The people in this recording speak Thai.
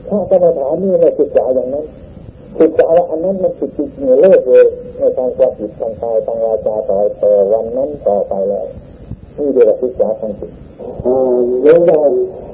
ถ้ากรรมฐานนี่ไม่ศึกษาอย่างนั้นศึกษาว่าอันนั้นมันผิดจริงเลิกเลยในทางความผิดทางกายทางวาจาต่อแต่วันนั้นต่อไปแล้วนี่เรียกว่าศึกษาทางจิตเรื่องใด